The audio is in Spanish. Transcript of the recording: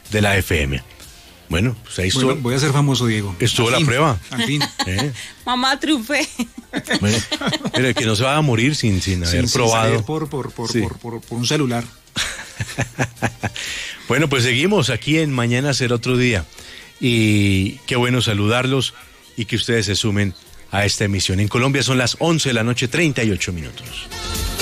de la FM. Bueno, pues ahí estuvo. Bueno, voy a ser famoso, Diego. Estuvo la prueba. Al fin. Mamá, triunfé. Bueno, mira, que no se va a morir sin haber probado. Sin salir por un celular. Bueno, pues seguimos aquí en Mañana Será Otro Día. Y qué bueno saludarlos y que ustedes se sumen a esta emisión. En Colombia son las 11 de la noche, 38 minutos.